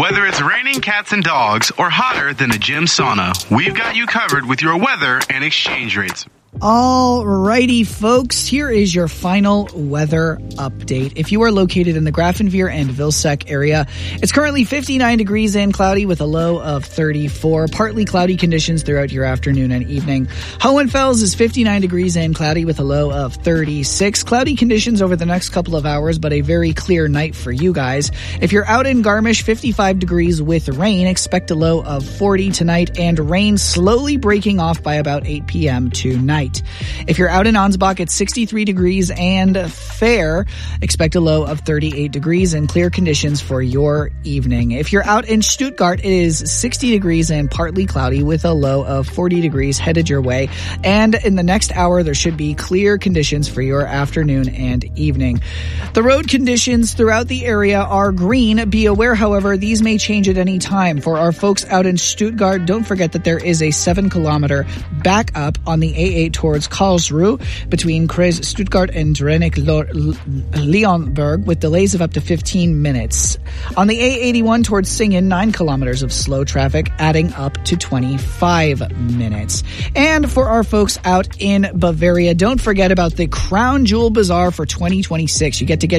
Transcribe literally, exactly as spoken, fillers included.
Whether it's raining cats and dogs or hotter than a gym sauna, we've got you covered with your weather and exchange rates. Alrighty, folks, here is your final weather update. If you are located in the Grafenveer and Vilsec area, it's currently fifty-nine degrees and cloudy with a low of thirty-four. Partly cloudy conditions throughout your afternoon and evening. Hohenfels is fifty-nine degrees and cloudy with a low of thirty-six. Cloudy conditions over the next couple of hours, but a very clear night for you guys. If you're out in Garmisch, fifty-five degrees with rain. Expect a low of forty tonight and rain slowly breaking off by about eight p.m. tonight. If you're out in Ansbach, it's sixty-three degrees and fair. Expect a low of thirty-eight degrees and clear conditions for your evening. If you're out in Stuttgart, it is sixty degrees and partly cloudy with a low of forty degrees headed your way. And in the next hour, there should be clear conditions for your afternoon and evening. The road conditions throughout the area are green. Be aware, however, these may change at any time. For our folks out in Stuttgart, don't forget that there is a seven kilometer backup on the A eight towards Karlsruhe between Kreis Stuttgart and Rennick-Leonberg with delays of up to fifteen minutes. On the A eighty-one towards Singen, nine kilometers of slow traffic, adding up to twenty-five minutes. And for our folks out in Bavaria, don't forget about the Crown Jewel Bazaar for twenty twenty-six. You get to get